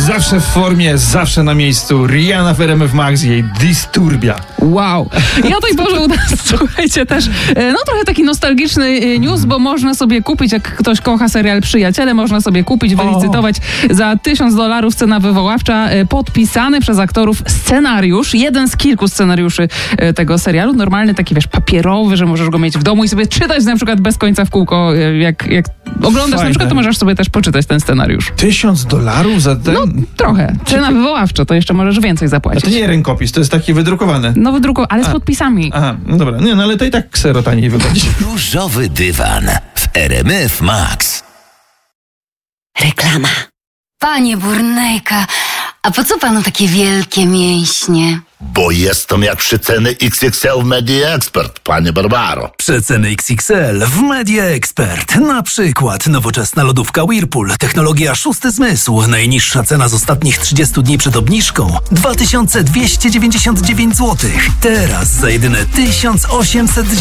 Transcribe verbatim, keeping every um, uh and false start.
Zawsze w formie, zawsze na miejscu. Rihanna w R M F Max i jej Disturbia. Wow. I o tej porze u nas, słuchajcie, też no trochę taki nostalgiczny news, bo można sobie kupić, jak ktoś kocha serial Przyjaciele, można sobie kupić, wylicytować za tysiąc dolarów, cena wywoławcza, podpisany przez aktorów scenariusz, jeden z kilku scenariuszy tego serialu, normalny taki, wiesz, papierowy, że możesz go mieć w domu i sobie czytać na przykład bez końca w kółko, jak, jak oglądasz Fajne. Na przykład, to możesz sobie też poczytać ten scenariusz. Tysiąc dolarów za ten? No, trochę. Cena wywoławcza, to jeszcze możesz więcej zapłacić. A to nie rękopis, to jest taki wydrukowany. No wydrukowany, ale z A. podpisami. Aha, no dobra. Nie, no ale to i tak ksero taniej wychodzi. Różowy dywan w R M F Max. Reklama. Panie Burnejka, a po co panu takie wielkie mięśnie? Bo jestem jak przeceny X X L w Media Expert, panie Barbaro. Przeceny X X L w Media Expert. Na przykład nowoczesna lodówka Whirlpool, technologia szósty zmysł. Najniższa cena z ostatnich trzydziestu dni przed obniżką dwa tysiące dwieście dziewięćdziesiąt dziewięć złotych. Teraz za jedyne tysiąc osiemset